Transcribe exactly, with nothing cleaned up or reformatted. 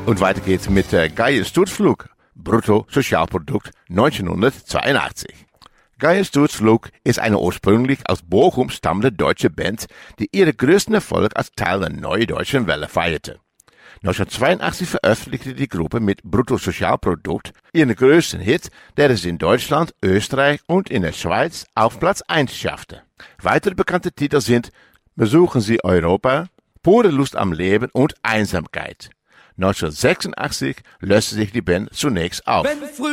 Und weiter geht's mit äh, Geier Sturzflug, Bruttosozialprodukt neunzehnhundertzweiundachtzig. Geier Sturzflug ist eine ursprünglich aus Bochum stammende deutsche Band, die ihren größten Erfolg als Teil der Neuen Deutschen Welle feierte. neunzehnhundertzweiundachtzig veröffentlichte die Gruppe mit Bruttosozialprodukt ihren größten Hit, der es in Deutschland, Österreich und in der Schweiz auf Platz eins schaffte. Weitere bekannte Titel sind Besuchen Sie Europa, Pure Lust am Leben und Einsamkeit. neunzehnhundertsechsundachtzig löste sich die Band zunächst auf.